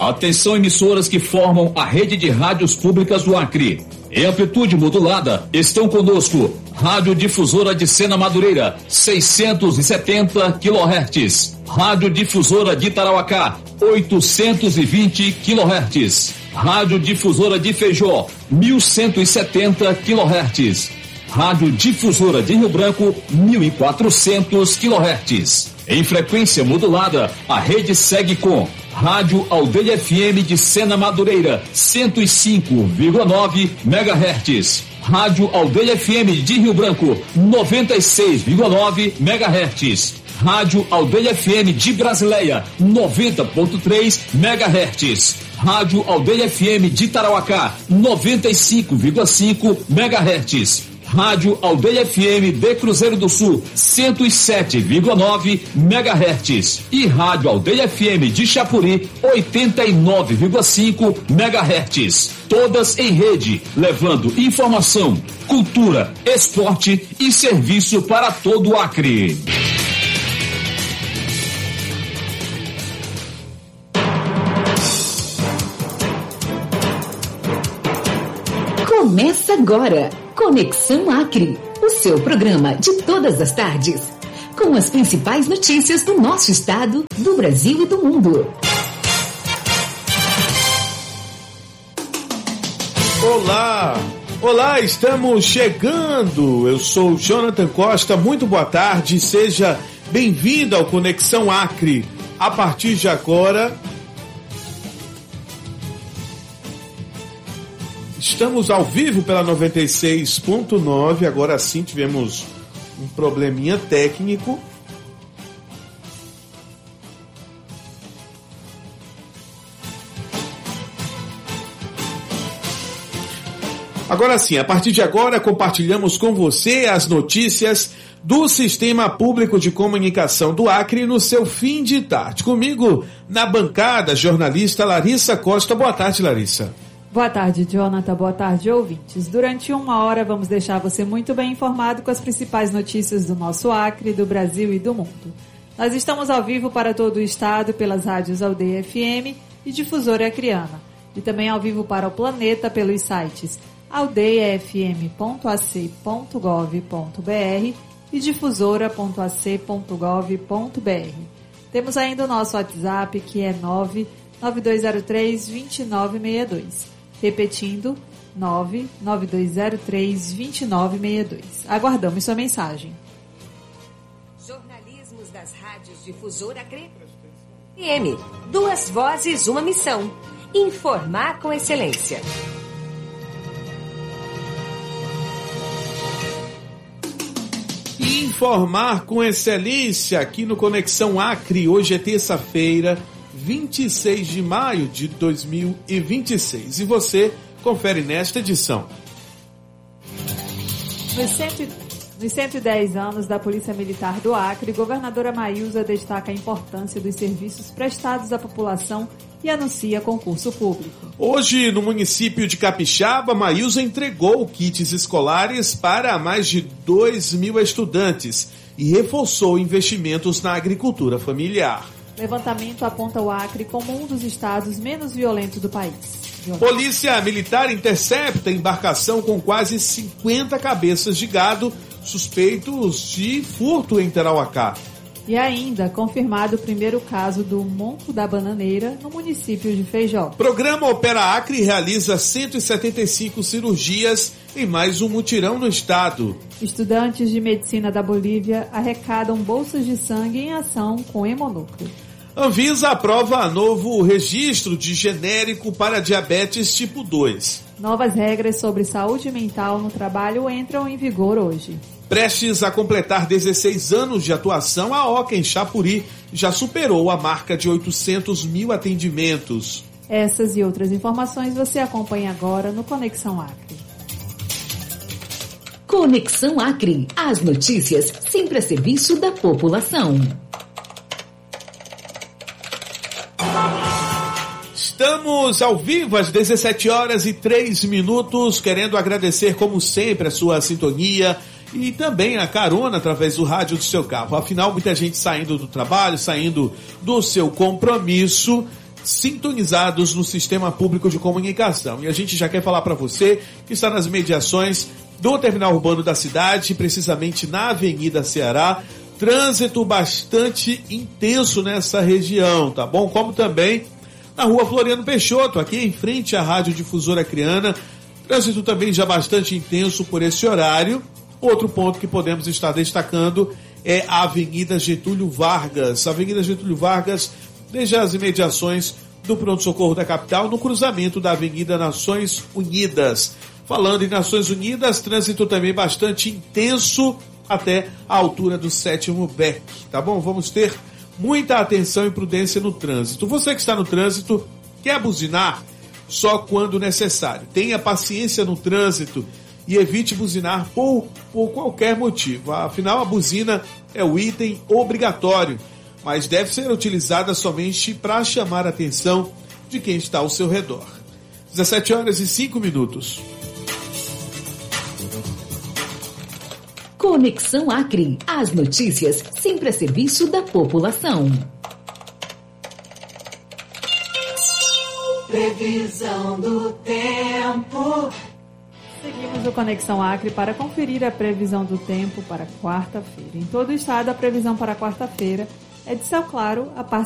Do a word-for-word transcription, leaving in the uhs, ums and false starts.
Atenção, emissoras que formam a rede de rádios públicas do Acre. Em amplitude modulada, estão conosco Rádio Difusora de Sena Madureira, seiscentos e setenta quilohertz. Rádio Difusora de Tarauacá, oitocentos e vinte quilohertz. Rádio Difusora de Feijó, mil cento e setenta quilohertz. Rádio Difusora de Rio Branco, mil e quatrocentos quilohertz. Em frequência modulada, a rede segue com Rádio Aldeia F M de Sena Madureira, cento e cinco vírgula nove megahertz. Rádio Aldeia F M de Rio Branco, noventa e seis vírgula nove megahertz. Rádio Aldeia F M de Brasileia, noventa vírgula três megahertz. Rádio Aldeia F M de Tarauacá, noventa e cinco vírgula cinco megahertz. Rádio Aldeia F M de Cruzeiro do Sul, cento e sete vírgula nove megahertz. E Rádio Aldeia F M de Chapuri, oitenta e nove vírgula cinco megahertz. Todas em rede, levando informação, cultura, esporte e serviço para todo o Acre. Começa agora, Conexão Acre, o seu programa de todas as tardes, com as principais notícias do nosso estado, do Brasil e do mundo. Olá, olá, estamos chegando. Eu sou Jonathan Costa, muito boa tarde, seja bem-vindo ao Conexão Acre. A partir de agora, estamos ao vivo pela noventa e seis ponto nove, agora sim tivemos um probleminha técnico. Agora sim, a partir de agora compartilhamos com você as notícias do Sistema Público de Comunicação do Acre no seu fim de tarde. Comigo na bancada, jornalista Larissa Costa. Boa tarde, Larissa. Boa tarde, Jonathan. Boa tarde, ouvintes. Durante uma hora vamos deixar você muito bem informado com as principais notícias do nosso Acre, do Brasil e do mundo. Nós estamos ao vivo para todo o estado pelas rádios Aldeia F M e Difusora Acreana. E também ao vivo para o planeta pelos sites aldeia f m ponto a c ponto gov ponto b r e difusora ponto a c ponto gov ponto b r. Temos ainda o nosso WhatsApp, que é nove nove dois zero três, dois nove seis dois. Repetindo, nove nove dois zero três, dois nove seis dois. Aguardamos sua mensagem. Jornalismos das rádios Difusora Acre F M. Duas vozes, uma missão. Informar com excelência. Informar com excelência aqui no Conexão Acre. Hoje é terça-feira, vinte e seis de maio de dois mil e vinte e seis. E você confere nesta edição. Nos, cento, nos cento e dez anos da Polícia Militar do Acre, governadora Maísa destaca a importância dos serviços prestados à população e anuncia concurso público. Hoje, no município de Capixaba, Maísa entregou kits escolares para mais de dois mil estudantes e reforçou investimentos na agricultura familiar. Levantamento aponta o Acre como um dos estados menos violentos do país. Polícia Militar intercepta embarcação com quase cinquenta cabeças de gado suspeitos de furto em Tarauacá. E ainda, confirmado o primeiro caso do Monco da Bananeira no município de Feijó. Programa Opera Acre realiza cento e setenta e cinco cirurgias em mais um mutirão no estado. Estudantes de medicina da Bolívia arrecadam bolsas de sangue em ação com Hemonúcleo. Anvisa aprova novo registro de genérico para diabetes tipo dois. Novas regras sobre saúde mental no trabalho entram em vigor hoje. Prestes a completar dezesseis anos de atuação, a Oca em Chapuri já superou a marca de oitocentos mil atendimentos. Essas e outras informações você acompanha agora no Conexão Acre. Conexão Acre. As notícias sempre a serviço da população. Estamos ao vivo às dezessete horas e três minutos, querendo agradecer como sempre a sua sintonia e também a carona através do rádio do seu carro. Afinal, muita gente saindo do trabalho, saindo do seu compromisso sintonizados no Sistema Público de Comunicação. E a gente já quer falar para você que está nas mediações do terminal urbano da cidade, precisamente na Avenida Ceará, trânsito bastante intenso nessa região, tá bom? Como também na Rua Floriano Peixoto, aqui em frente à Rádio Difusora Acreana, trânsito também já bastante intenso por esse horário. Outro ponto que podemos estar destacando é a Avenida Getúlio Vargas. A Avenida Getúlio Vargas, desde as imediações do pronto-socorro da capital, no cruzamento da Avenida Nações Unidas. Falando em Nações Unidas, trânsito também bastante intenso até a altura do sétimo beck, tá bom? Vamos ter muita atenção e prudência no trânsito. Você que está no trânsito, quer buzinar só quando necessário. Tenha paciência no trânsito e evite buzinar por, por qualquer motivo. Afinal, a buzina é o item obrigatório, mas deve ser utilizada somente para chamar a atenção de quem está ao seu redor. dezessete horas e cinco minutos. Conexão Acre. As notícias sempre a serviço da população. Previsão do tempo. Seguimos o Conexão Acre para conferir a previsão do tempo para quarta-feira. Em todo o estado, a previsão para quarta-feira é de céu claro a